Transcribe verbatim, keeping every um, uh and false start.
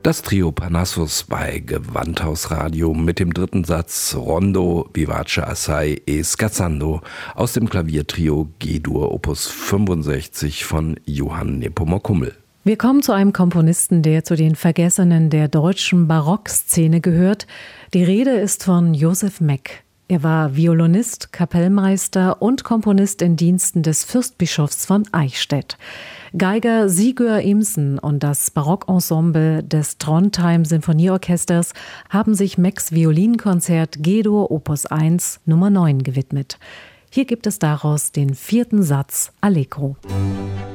Das Trio Parnassus bei Gewandhausradio mit dem dritten Satz Rondo Vivace Assai e Scherzando aus dem Klaviertrio G-Dur Opus fünfundsechzig von Johann Nepomuk Hummel. Wir kommen zu einem Komponisten, der zu den Vergessenen der deutschen Barockszene gehört. Die Rede ist von Joseph Meck. Er war Violinist, Kapellmeister und Komponist in Diensten des Fürstbischofs von Eichstätt. Geiger Sigurd Imsen und das Barockensemble des Trondheim Sinfonieorchesters haben sich Mecks Violinkonzert G-Dur Opus eins Nummer neun gewidmet. Hier gibt es daraus den vierten Satz Allegro.